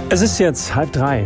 Es ist jetzt 2:30.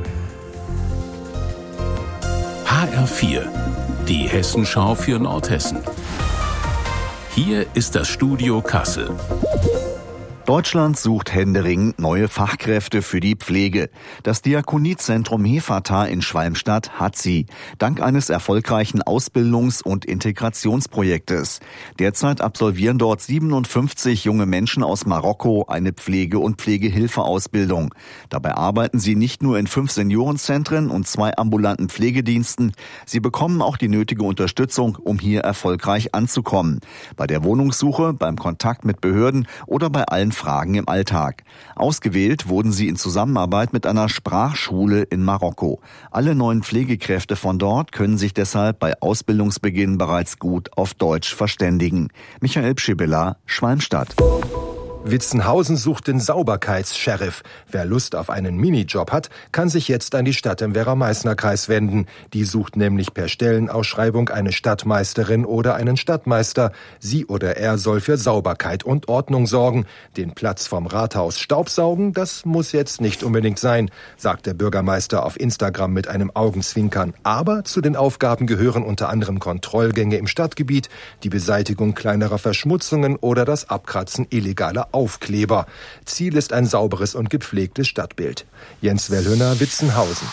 HR4, die Hessenschau für Nordhessen. Hier ist das Studio Kassel. Deutschland sucht händeringend neue Fachkräfte für die Pflege. Das Diakoniezentrum Hefata in Schwalmstadt hat sie, dank eines erfolgreichen Ausbildungs- und Integrationsprojektes. Derzeit absolvieren dort 57 junge Menschen aus Marokko eine Pflege- und Pflegehilfeausbildung. Dabei arbeiten sie nicht nur in 5 Seniorenzentren und 2 ambulanten Pflegediensten. Sie bekommen auch die nötige Unterstützung, um hier erfolgreich anzukommen. Bei der Wohnungssuche, beim Kontakt mit Behörden oder bei allen Fragen im Alltag. Ausgewählt wurden sie in Zusammenarbeit mit einer Sprachschule in Marokko. Alle neuen Pflegekräfte von dort können sich deshalb bei Ausbildungsbeginn bereits gut auf Deutsch verständigen. Michael Pschibilla, Schwalmstadt. Witzenhausen sucht den Sauberkeits-Sheriff. Wer Lust auf einen Minijob hat, kann sich jetzt an die Stadt im Werra-Meißner-Kreis wenden. Die sucht nämlich per Stellenausschreibung eine Stadtmeisterin oder einen Stadtmeister. Sie oder er soll für Sauberkeit und Ordnung sorgen. Den Platz vom Rathaus staubsaugen, das muss jetzt nicht unbedingt sein, sagt der Bürgermeister auf Instagram mit einem Augenzwinkern. Aber zu den Aufgaben gehören unter anderem Kontrollgänge im Stadtgebiet, die Beseitigung kleinerer Verschmutzungen oder das Abkratzen illegaler Aufkleber. Ziel ist ein sauberes und gepflegtes Stadtbild. Jens Wellhöner, Witzenhausen.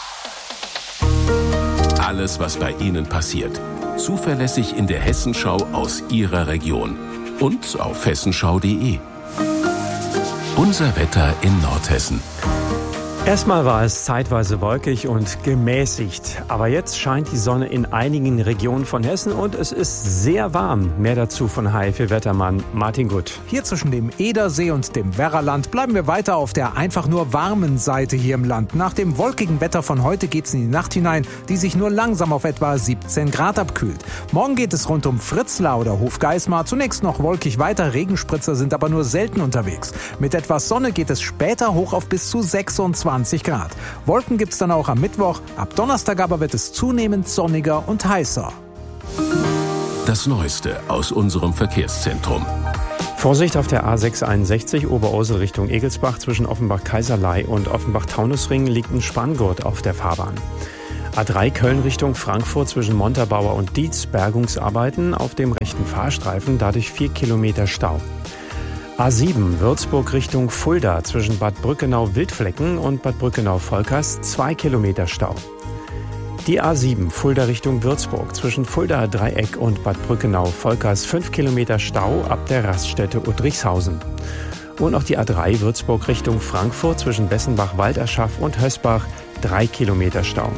Alles, was bei Ihnen passiert. Zuverlässig in der Hessenschau aus Ihrer Region. Und auf hessenschau.de. Unser Wetter in Nordhessen. Erstmal war es zeitweise wolkig und gemäßigt. Aber jetzt scheint die Sonne in einigen Regionen von Hessen und es ist sehr warm. Mehr dazu von HR4-Wettermann Martin Gutt. Hier zwischen dem Edersee und dem Werraland bleiben wir weiter auf der einfach nur warmen Seite hier im Land. Nach dem wolkigen Wetter von heute geht's in die Nacht hinein, die sich nur langsam auf etwa 17 Grad abkühlt. Morgen geht es rund um Fritzlar oder Hofgeismar. Zunächst noch wolkig weiter, Regenspritzer sind aber nur selten unterwegs. Mit etwas Sonne geht es später hoch auf bis zu 26 Grad. Wolken gibt's dann auch am Mittwoch. Ab Donnerstag aber wird es zunehmend sonniger und heißer. Das Neueste aus unserem Verkehrszentrum. Vorsicht auf der A661 Oberursel Richtung Egelsbach zwischen Offenbach-Kaiserlei und Offenbach-Taunusring liegt ein Spanngurt auf der Fahrbahn. A3 Köln Richtung Frankfurt zwischen Montabaur und Dietz Bergungsarbeiten auf dem rechten Fahrstreifen, dadurch 4 Kilometer Stau. A7 Würzburg Richtung Fulda zwischen Bad Brückenau-Wildflecken und Bad Brückenau-Volkers 2 Kilometer Stau. Die A7 Fulda Richtung Würzburg zwischen Fulda Dreieck und Bad Brückenau-Volkers 5 Kilometer Stau ab der Raststätte Udrichshausen. Und auch die A3 Würzburg Richtung Frankfurt zwischen Bessenbach-Walderschaff und Hösbach 3 Kilometer Stau.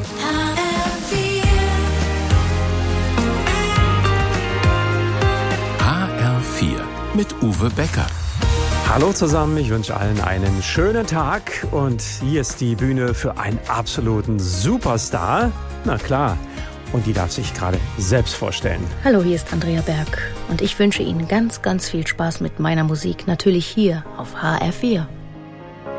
HR4 mit Uwe Becker. Hallo zusammen, ich wünsche allen einen schönen Tag und hier ist die Bühne für einen absoluten Superstar. Na klar, und die darf sich gerade selbst vorstellen. Hallo, hier ist Andrea Berg und ich wünsche Ihnen ganz, ganz viel Spaß mit meiner Musik, natürlich hier auf HR4.